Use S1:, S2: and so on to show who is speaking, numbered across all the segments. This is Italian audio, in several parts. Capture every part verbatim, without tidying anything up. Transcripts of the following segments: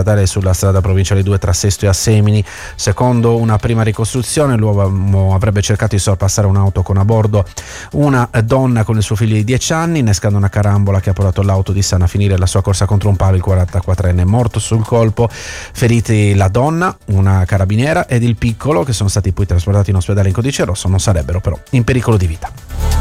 S1: stradale sulla strada provinciale due tra Sesto e Assemini. Secondo una prima ricostruzione, l'uomo avrebbe cercato di sorpassare un'auto con a bordo una donna con il suo figlio di dieci anni, innescando una carambola che ha portato l'auto di sana a finire la sua corsa contro un palo. Il quarantaquattrenne è morto sul colpo, feriti la donna, una carabiniera ed il piccolo, che sono stati poi trasportati in ospedale in codice rosso, non sarebbero però in pericolo di vita.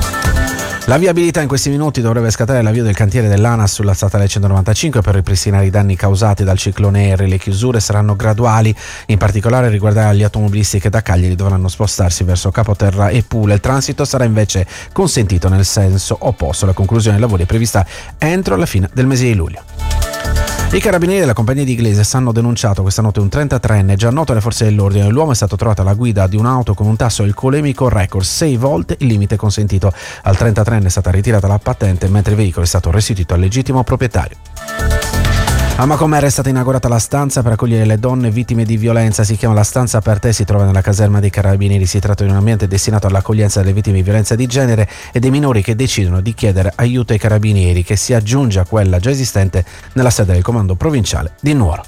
S1: La viabilità in questi minuti dovrebbe scattare l'avvio del cantiere dell'ANAS sulla statale centonovantacinque per ripristinare i danni causati dal ciclone Henry. Le chiusure saranno graduali, in particolare riguarderà gli automobilisti che da Cagliari dovranno spostarsi verso Capoterra e Pula. Il transito sarà invece consentito nel senso opposto. La conclusione dei lavori è prevista entro la fine del mese di luglio. I carabinieri della compagnia di Iglesias hanno denunciato questa notte un trentatreenne già noto alle forze dell'ordine. L'uomo è stato trovato alla guida di un'auto con un tasso alcolemico record, sei volte il limite consentito. Al trentatreenne è stata ritirata la patente, mentre il veicolo è stato restituito al legittimo proprietario. A Macomer è stata inaugurata la stanza per accogliere le donne vittime di violenza. Si chiama La Stanza per Te, si trova nella caserma dei Carabinieri. Si tratta di un ambiente destinato all'accoglienza delle vittime di violenza di genere e dei minori che decidono di chiedere aiuto ai Carabinieri, che si aggiunge a quella già esistente nella sede del comando provinciale di Nuoro.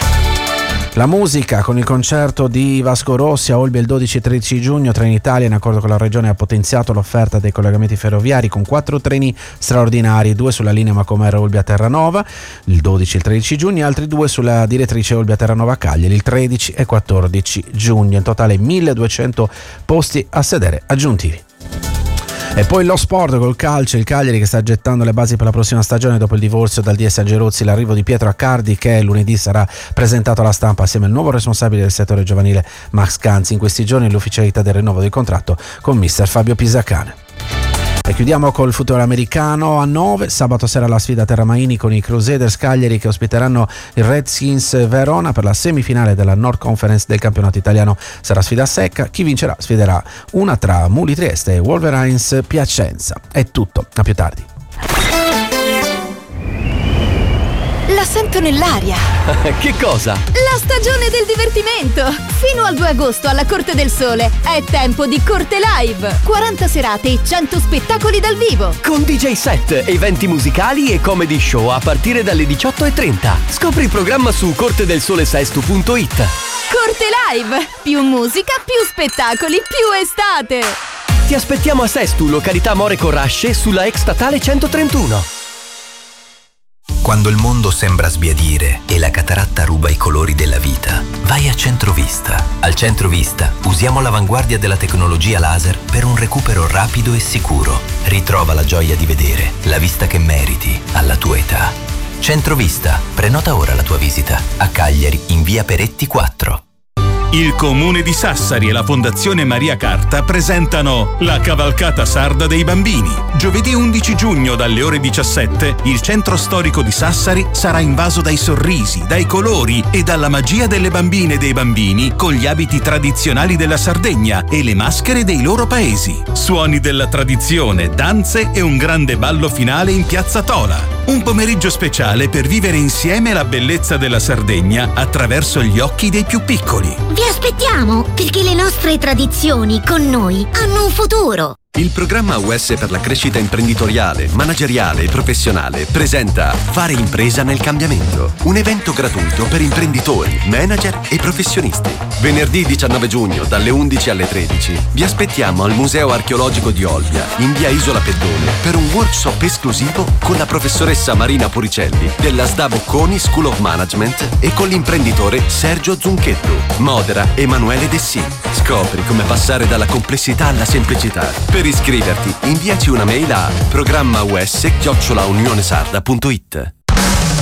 S1: La musica, con il concerto di Vasco Rossi a Olbia il dodici e tredici giugno. Trenitalia, in accordo con la regione, ha potenziato l'offerta dei collegamenti ferroviari con quattro treni straordinari, due sulla linea Macomer-Olbia-Terranova il dodici e il tredici giugno e altri due sulla direttrice Olbia-Terranova-Cagliari il tredici e quattordici giugno. In totale milleduecento posti a sedere aggiuntivi. E poi lo sport col calcio, il Cagliari che sta gettando le basi per la prossima stagione dopo il divorzio dal D S Angerozzi, l'arrivo di Pietro Accardi, che lunedì sarà presentato alla stampa assieme al nuovo responsabile del settore giovanile Max Canzi. In questi giorni l'ufficialità del rinnovo del contratto con mister Fabio Pisacane. E chiudiamo col football americano. A nove sabato sera la sfida a Terramaini con i Crusaders Cagliari che ospiteranno il Redskins Verona per la semifinale della North Conference del campionato italiano. Sarà sfida secca, chi vincerà sfiderà una tra Muli Trieste e Wolverines Piacenza. È tutto, a più tardi.
S2: La sento nell'aria.
S3: Che cosa?
S2: La stagione del divertimento. Fino al due agosto alla Corte del Sole è tempo di Corte Live. quaranta serate e cento spettacoli dal vivo.
S3: Con D J set, eventi musicali e comedy show a partire dalle diciotto e trenta. Scopri il programma su corte del sole sesto punto it.
S2: Corte Live. Più musica, più spettacoli, più estate.
S3: Ti aspettiamo a Sestu, località More Corrasce, sulla ex statale centotrentuno.
S4: Quando il mondo sembra sbiadire e la cataratta ruba i colori della vita, vai a Centrovista. Al Centrovista usiamo l'avanguardia della tecnologia laser per un recupero rapido e sicuro. Ritrova la gioia di vedere, la vista che meriti, alla tua età. Centrovista, prenota ora la tua visita. A Cagliari, in via Peretti quattro.
S5: Il Comune di Sassari e la Fondazione Maria Carta presentano la Cavalcata Sarda dei Bambini. Giovedì undici giugno dalle ore diciassette il centro storico di Sassari sarà invaso dai sorrisi, dai colori e dalla magia delle bambine e dei bambini con gli abiti tradizionali della Sardegna e le maschere dei loro paesi. Suoni della tradizione, danze e un grande ballo finale in Piazza Tola. Un pomeriggio speciale per vivere insieme la bellezza della Sardegna attraverso gli occhi dei più piccoli.
S6: Vi aspettiamo, perché le nostre tradizioni con noi hanno un futuro.
S7: Il programma U S per la crescita imprenditoriale, manageriale e professionale presenta Fare impresa nel cambiamento, un evento gratuito per imprenditori, manager e professionisti. Venerdì diciannove giugno dalle undici alle tredici vi aspettiamo al Museo Archeologico di Olbia, in via Isola Peddone, per un workshop esclusivo con la professoressa Marina Puricelli della S D A Bocconi School of Management e con l'imprenditore Sergio Zunchetto. Modera Emanuele Dessì. Scopri come passare dalla complessità alla semplicità. Per iscriverti, inviaci una mail a programma us chiocciola unionesarda punto it.